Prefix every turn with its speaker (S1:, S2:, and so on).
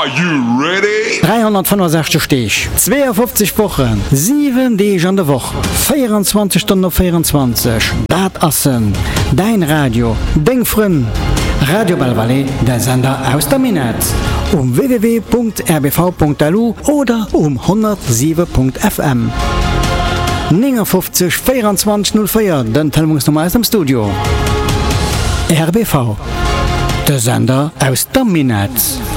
S1: you ready?
S2: 365 Stich, 52 Wochen, 7 Tage an der Woche, 24 Stunden auf 24. Dat assen, dein Radio, dein Freund. Radio Balvalet, der Sender aus der Minetz. www.rbv.lu oder 107.fm. 59 24 04, den Telefonnummer aus dem Studio. RBV, der Sender aus der Minetz.